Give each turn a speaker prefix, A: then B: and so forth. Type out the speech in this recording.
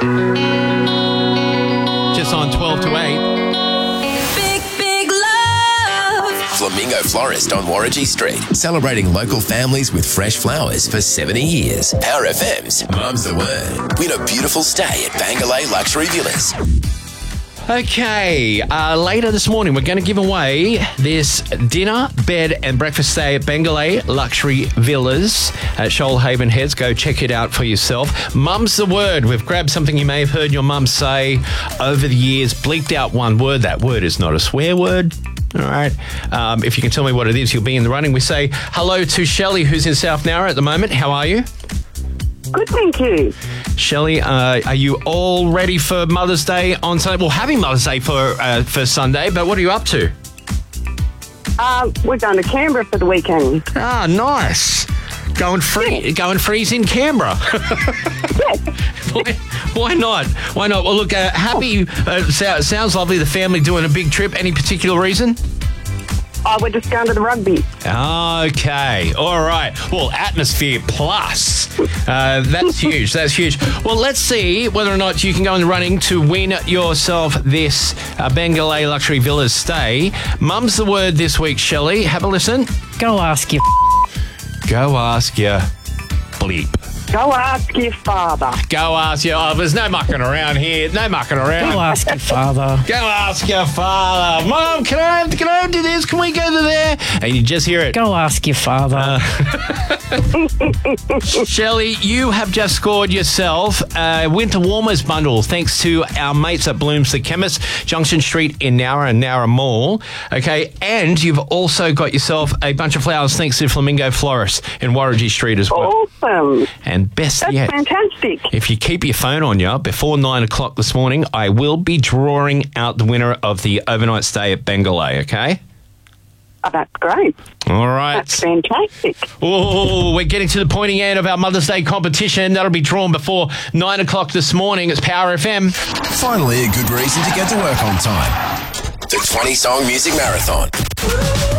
A: Just on 12 to 8.
B: Flamingo Florist on Warrangy Street, celebrating local families with fresh flowers for 70 years. Power FM's Mum's the Word. Win a beautiful stay at Bangalore Luxury Villas.
A: Okay, later this morning we're going to give away this dinner, bed and breakfast stay at Bangalore Luxury Villas at Shoalhaven Heads. Go check it out for yourself. Mum's the Word. We've grabbed something you may have heard your mum say over the years, bleeped out one word. That word is not a swear word. All right. If you can tell me what it is, you'll be in the running. We say hello to Shelley, who's in South Nowra at the moment. How are you?
C: Good, thank you.
A: Shelley, are you all ready for Mother's Day on Sunday? Well, having Mother's Day for Sunday, but what are you up to?
C: We're going to Canberra for the weekend.
A: Ah, nice. Going freeze in Canberra. Why not? Why not? Well, look, happy. Sounds lovely. The family doing a big trip. Any particular reason?
C: Oh, we're just going to the rugby.
A: Okay. All right. Well, Atmosphere Plus. That's huge. That's huge. Well, let's see whether or not you can go in the running to win yourself this Bangalore Luxury Villas stay. Mum's the Word this week, Shelley. Have a listen.
D: Go ask your
A: Go ask your bleep.
C: Go ask your father.
A: Go ask your... Oh, there's no mucking around here. No mucking around.
D: Go ask your father.
A: Go ask your father. Mum, can I do this? Can we go to there? And you just hear it.
D: Go ask your father.
A: Shelley, you have just scored yourself a Winter Warmers bundle thanks to our mates at Bloom's the Chemist, Junction Street in Nowra and Nowra Mall. Okay, and you've also got yourself a bunch of flowers thanks to Flamingo Florist in Warrangy Street as well.
C: Awesome.
A: And best
C: That's
A: yet,
C: fantastic.
A: if you keep your phone on you, before 9 o'clock this morning, I will be drawing out the winner of the overnight stay at Bangalore, okay?
C: Oh, that's great.
A: All right.
C: That's fantastic.
A: Oh, we're getting to the pointy end of our Mother's Day competition. That'll be drawn before 9 o'clock this morning. It's Power FM.
B: Finally, a good reason to get to work on time. The 20-song music marathon.